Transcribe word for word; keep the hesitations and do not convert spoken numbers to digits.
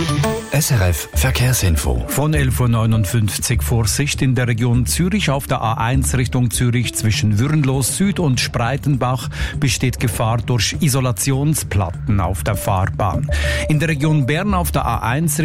S R F Verkehrsinfo. Von elf Uhr neunundfünfzig Vorsicht in der Region Zürich auf der A eins Richtung Zürich zwischen Würenlos Süd und Spreitenbach besteht Gefahr durch Isolationsplatten auf der Fahrbahn. In der Region Bern auf der A eins